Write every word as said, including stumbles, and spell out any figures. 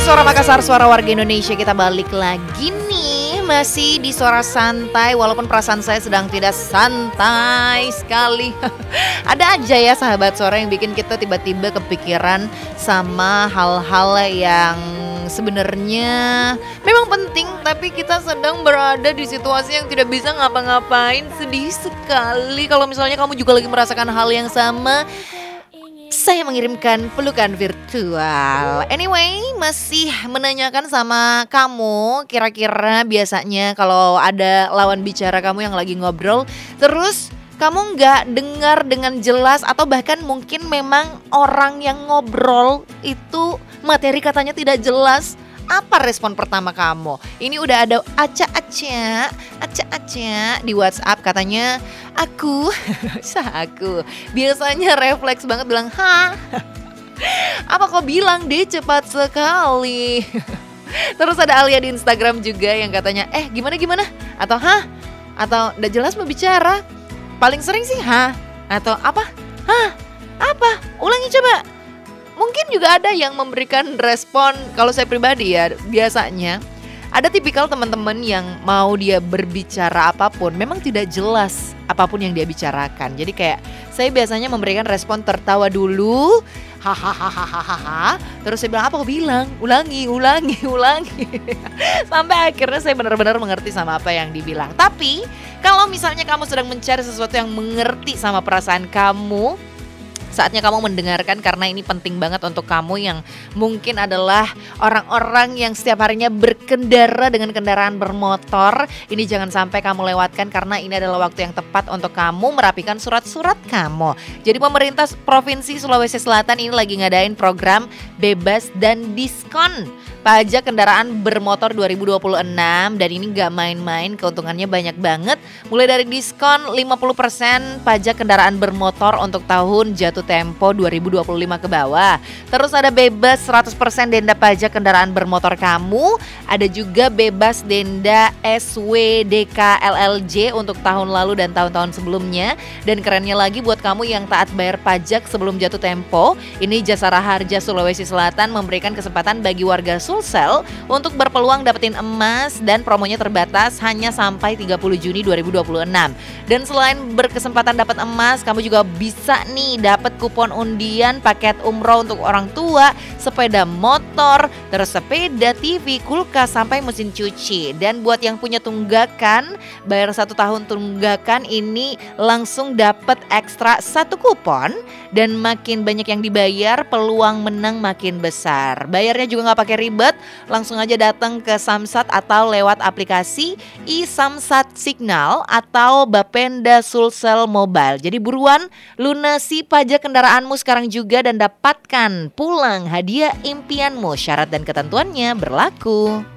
Suara Makassar, suara warga Indonesia. Kita balik lagi nih, masih di suara santai. Walaupun perasaan saya sedang tidak santai sekali. Ada aja ya sahabat suara yang bikin kita tiba-tiba kepikiran sama hal-hal yang sebenarnya memang penting, tapi kita sedang berada di situasi yang tidak bisa ngapa-ngapain. Sedih sekali. Kalau misalnya kamu juga lagi merasakan hal yang sama, saya mengirimkan pelukan virtual. Anyway, masih menanyakan sama kamu, kira-kira biasanya kalau ada lawan bicara kamu yang lagi ngobrol, terus kamu nggak dengar dengan jelas, atau bahkan mungkin memang orang yang ngobrol itu materi katanya tidak jelas, apa respon pertama kamu? Ini udah ada Aca-Aca, Aca-Aca di WhatsApp katanya, aku, sah aku, biasanya refleks banget bilang, ha, apa kau bilang deh cepat sekali. Terus ada Alia di Instagram juga yang katanya, eh gimana gimana? Atau hah? Atau udah jelas mau bicara? Paling sering sih hah? Atau apa? Hah? Apa? Ulangi coba. Mungkin juga ada yang memberikan respon. Kalau saya pribadi ya, biasanya ada tipikal teman-teman yang mau dia berbicara apapun, memang tidak jelas apapun yang dia bicarakan. Jadi kayak saya biasanya memberikan respon tertawa dulu, hahaha, terus saya bilang, apa kau bilang? Ulangi, ulangi, ulangi. Sampai akhirnya saya benar-benar mengerti sama apa yang dibilang. Tapi kalau misalnya kamu sedang mencari sesuatu yang mengerti sama perasaan kamu, saatnya kamu mendengarkan, karena ini penting banget untuk kamu yang mungkin adalah orang-orang yang setiap harinya berkendara dengan kendaraan bermotor. Ini jangan sampai kamu lewatkan, karena ini adalah waktu yang tepat untuk kamu merapikan surat-surat kamu. Jadi pemerintah Provinsi Sulawesi Selatan ini lagi ngadain program bebas dan diskon pajak kendaraan bermotor dua ribu dua puluh enam, dan ini gak main-main, keuntungannya banyak banget. Mulai dari diskon lima puluh persen pajak kendaraan bermotor untuk tahun jatuh tempo dua ribu dua puluh lima ke bawah. Terus ada bebas seratus persen denda pajak kendaraan bermotor kamu. Ada juga bebas denda S W D K L L J untuk tahun lalu dan tahun-tahun sebelumnya. Dan kerennya lagi buat kamu yang taat bayar pajak sebelum jatuh tempo, ini Jasara Harja Sulawesi Selatan memberikan kesempatan bagi warga Sulsel untuk berpeluang dapetin emas, dan promonya terbatas hanya sampai tiga puluh Juni dua ribu dua puluh enam. Dan selain berkesempatan dapat emas, kamu juga bisa nih dapat kupon undian paket umroh untuk orang tua, sepeda motor, terus sepeda, T V, kulkas, sampai mesin cuci. Dan buat yang punya tunggakan, bayar satu tahun tunggakan ini langsung dapat ekstra satu kupon, dan makin banyak yang dibayar, peluang menang makin besar. Bayarnya juga nggak pakai ribet, langsung aja datang ke Samsat atau lewat aplikasi iSamsat Signal atau Bapenda Sulsel Mobile. Jadi buruan lunasi pajak kendaraanmu sekarang juga dan dapatkan pulang hadiah impianmu. Syarat dan ketentuannya berlaku.